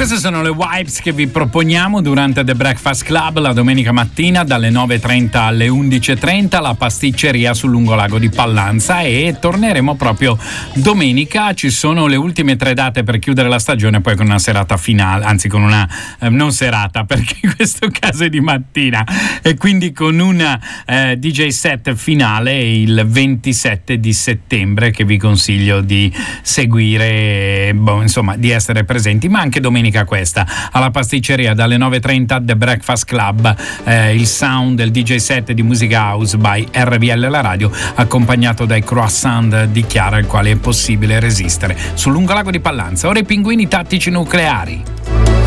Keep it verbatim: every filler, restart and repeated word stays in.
Queste sono le vibes che vi proponiamo durante The Breakfast Club la domenica mattina dalle nove e trenta alle undici e trenta, la pasticceria sul lungolago di Pallanza, e torneremo proprio domenica. Ci sono le ultime tre date per chiudere la stagione, poi con una serata finale, anzi con una eh, non serata, perché in questo caso è di mattina, e quindi con una eh, D J set finale il ventisette di settembre, che vi consiglio di seguire, boh, insomma di essere presenti, ma anche domenica questa alla pasticceria dalle nove e trenta The Breakfast Club, eh, il sound del D J set di Musica House by R V L La Radio, accompagnato dai croissant di Chiara, al quale è possibile resistere sul lungolago di Pallanza. Ora i pinguini tattici nucleari.